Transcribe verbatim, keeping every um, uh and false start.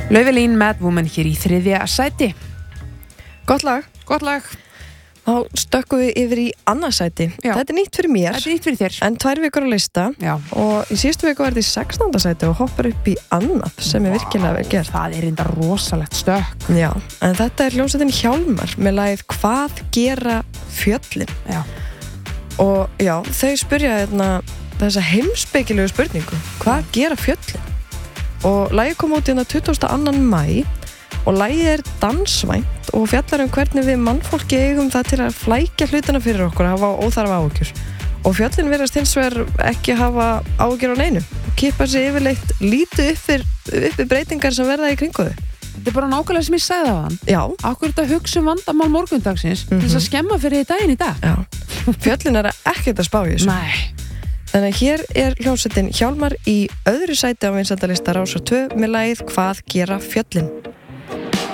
Laufelín Mad Woman hér í þriðja sæti. Gott lag. Gott lag. Þá stökkum við yfir í annað sæti. Já. Þetta er nýtt fyrir mér. Þetta er nýtt fyrir þér. En tvær vikur á lista. Já. Og í síðustu viku var þetta í sextánda sæti og hoppar upp í annað sem er virkilega vel gert. Það er enda rosalegt stökk. Já, en þetta er hljómsveitin Hjálmar með lagið Hvað gera fjöllin? Já. Og já, þau spyrja hérna þessa heimspekilegu spurningu. Hvað gera fjöllin? Og lagið kom út hérna tuttugasta og annan maí og lagið er dansvænt og fjallar um hvernig við mannfólki eigum það til að flækja hlutina fyrir okkur að hafa óþarfa áhyggjur. Og fjöllin virðast hins vegar ekki hafa áhyggjur á neinu. Kippa sig yfirleitt lítið upp fyrir, upp fyrir breytingar sem verða í kringu þau. Þetta er bara nákvæmlega sem ég sagði á hann. Já. Akkur þetta hugsa um vandamál morgundagsins Mhm. til þess að skemma fyrir því daginn í dag. Já. Fjöllin er ekkert að spá í þessu. Nei. Þannig að hér er hljómsveitin Hjálmar í öðru sæti á vinsældalista Rásar tvö með lagið Hvað gera fjöllin?